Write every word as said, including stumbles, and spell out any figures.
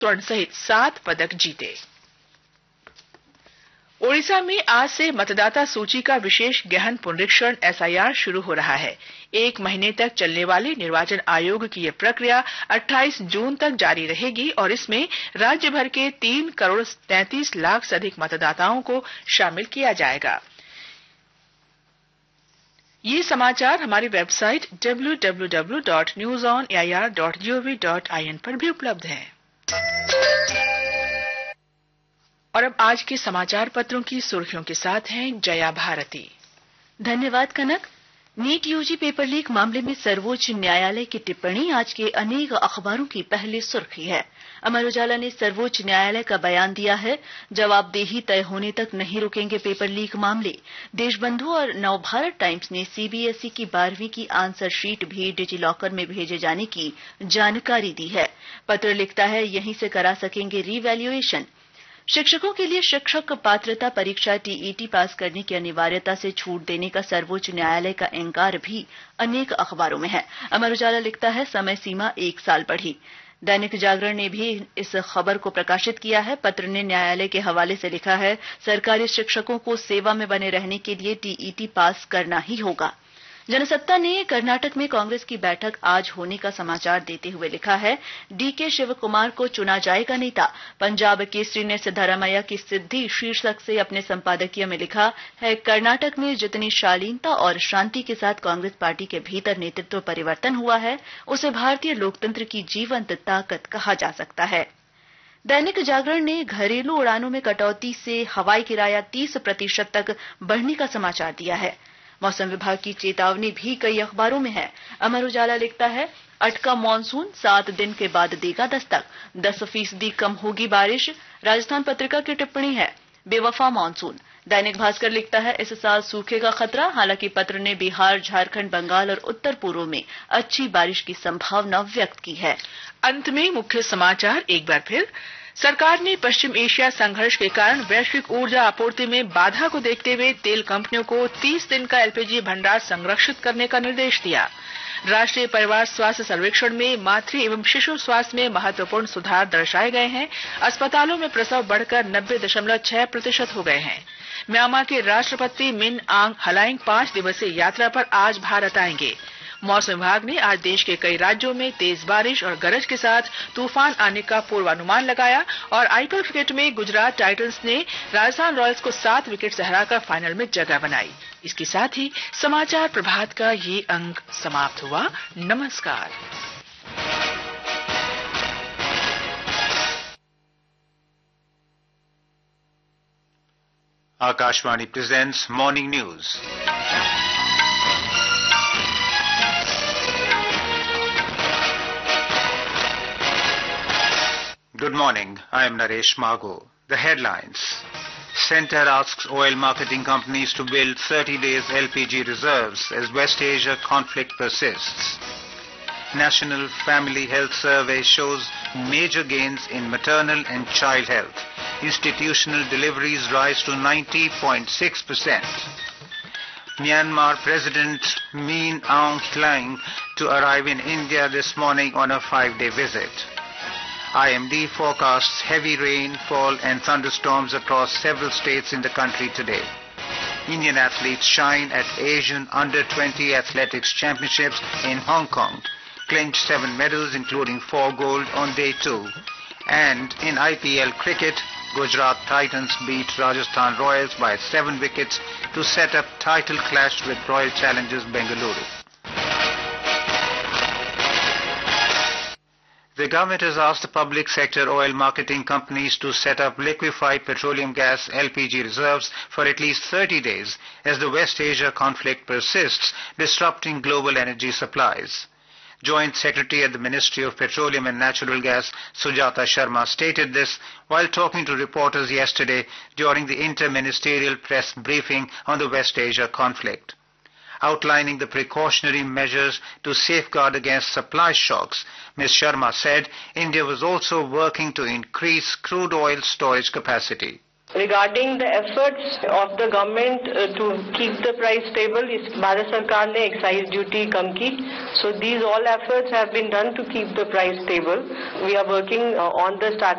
स्वर्ण सहित सात पदक जीते। ओडिशा में आज से मतदाता सूची का विशेष गहन पुनरीक्षण एस आई आर शुरू हो रहा है। एक महीने तक चलने वाली निर्वाचन आयोग की यह प्रक्रिया अट्ठाईस जून तक जारी रहेगी और इसमें राज्य भर के तीन करोड़ तैंतीस लाख से अधिक मतदाताओं को शामिल किया जाएगा। ये समाचार हमारी website W W W dot news on A I R dot G O V dot I N पर भी उपलब्ध है। और अब आज के समाचार पत्रों की सुर्खियों के साथ हैं जया भारती। धन्यवाद कनक। नीट यूजी पेपर लीक मामले में सर्वोच्च न्यायालय की टिप्पणी आज के अनेक अखबारों की पहली सुर्खी है। अमर उजाला ने सर्वोच्च न्यायालय का बयान दिया है, जवाबदेही तय होने तक नहीं रुकेंगे पेपर लीक मामले। देशबंधु और नवभारत टाइम्स ने सी बी एस ई की बारहवीं की आंसर शीट भी डिजी लॉकर में भेजे जाने की जानकारी दी है। पत्र लिखता है, यहीं से करा सकेंगे रीवैल्यूएशन। शिक्षकों के लिए शिक्षक पात्रता परीक्षा टी ई टी पास करने की अनिवार्यता से छूट देने का सर्वोच्च न्यायालय का इंकार भी अनेक अखबारों में है। अमर उजाला लिखता है, समय सीमा एक साल बढ़ी। दैनिक जागरण ने भी इस खबर को प्रकाशित किया है। पत्र ने न्यायालय के हवाले से लिखा है, सरकारी शिक्षकों को सेवा में बने रहने के लिए टी ई टी पास करना ही होगा। जनसत्ता ने कर्नाटक में कांग्रेस की बैठक आज होने का समाचार देते हुए लिखा है, डी के शिवकुमार को चुना जाएगा नेता। पंजाब केसरी ने सिद्धारमैया की सिद्धि शीर्षक से अपने संपादकीय में लिखा है, कर्नाटक में जितनी शालीनता और शांति के साथ कांग्रेस पार्टी के भीतर नेतृत्व परिवर्तन हुआ है, उसे भारतीय लोकतंत्र की जीवंत ताकत कहा जा सकता है। दैनिक जागरण ने घरेलू उड़ानों में कटौती से हवाई किराया तीस प्रतिशत तक बढ़ने का समाचार दिया है। मौसम विभाग की चेतावनी भी कई अखबारों में है। अमर उजाला लिखता है, अटका मानसून सात दिन के बाद देगा दस्तक, दस फीसदी कम होगी बारिश। राजस्थान पत्रिका की टिप्पणी है, बेवफा मानसून। दैनिक भास्कर लिखता है, इस साल सूखे का खतरा। हालांकि पत्र ने बिहार, झारखंड, बंगाल और उत्तर पूर्व में अच्छी बारिश की संभावना व्यक्त की है। अंत में मुख्य समाचार एक बार फिर। सरकार ने पश्चिम एशिया संघर्ष के कारण वैश्विक ऊर्जा आपूर्ति में बाधा को देखते हुए तेल कंपनियों को तीस दिन का एल पी जी भंडार संरक्षित करने का निर्देश दिया। राष्ट्रीय परिवार स्वास्थ्य सर्वेक्षण में मातृ एवं शिशु स्वास्थ्य में महत्वपूर्ण सुधार दर्शाए गए हैं। अस्पतालों में प्रसव बढ़कर नब्बे दशमलव छह प्रतिशत हो गए हैं। म्यांमार के राष्ट्रपति मिन आंग हलाइंग पांच दिवसीय यात्रा पर आज भारत आएंगे। मौसम विभाग ने आज देश के कई राज्यों में तेज बारिश और गरज के साथ तूफान आने का पूर्वानुमान लगाया। और आई पी एल क्रिकेट में गुजरात टाइटंस ने राजस्थान रॉयल्स को सात विकेट से हराकर फाइनल में जगह बनाई। इसके साथ ही समाचार प्रभात का ये अंक समाप्त हुआ। नमस्कार। Akashvani presents morning news. Good morning. I am Naresh Mago. The headlines. Centre asks oil marketing companies to build thirty days L P G reserves as West Asia conflict persists. National Family Health Survey shows major gains in maternal and child health. Institutional deliveries rise to ninety point six percent. Myanmar President Min Aung Hlaing to arrive in India this morning on a five-day visit. I M D forecasts heavy rainfall and thunderstorms across several states in the country today. Indian athletes shine at Asian Under twenty Athletics Championships in Hong Kong, clinched seven medals including four gold on day two. And in I P L cricket, Gujarat Titans beat Rajasthan Royals by seven wickets to set up title clash with Royal Challengers Bengaluru. The government has asked the public sector oil marketing companies to set up liquefied petroleum gas L P G reserves for at least thirty days as the West Asia conflict persists, disrupting global energy supplies. Joint Secretary at the Ministry of Petroleum and Natural Gas, Sujata Sharma, stated this while talking to reporters yesterday during the inter-ministerial press briefing on the West Asia conflict. Outlining the precautionary measures to safeguard against supply shocks, Miz Sharma said India was also working to increase crude oil storage capacity. Regarding the efforts of the government uh, to keep the price stable, is Bharat Sarkar ne excise duty kam ki. So these all efforts have been done to keep the price stable. We are working uh, on the start